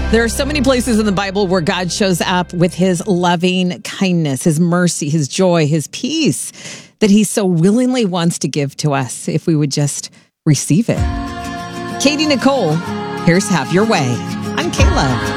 There are so many places in the Bible where God shows up with his loving kindness, his mercy, his joy, his peace that he so willingly wants to give to us if we would just receive it. Katie Nicole, here's Have Your Way. I'm Kayla.